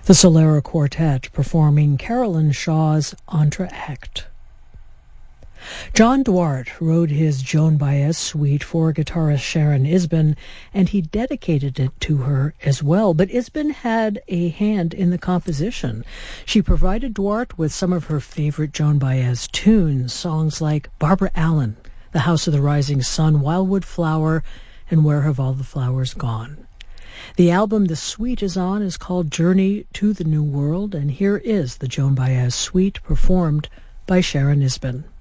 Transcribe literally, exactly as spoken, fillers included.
The Solera Quartet performing Carolyn Shaw's Entr'acte. John Duarte wrote his Joan Baez suite for guitarist Sharon Isbin, and he dedicated it to her as well. But Isbin had a hand in the composition. She provided Duarte with some of her favorite Joan Baez tunes, songs like Barbara Allen, The House of the Rising Sun, Wildwood Flower, and Where Have All the Flowers Gone? The album the suite is on is called Journey to the New World, and here is the Joan Baez suite performed by Sharon Isbin.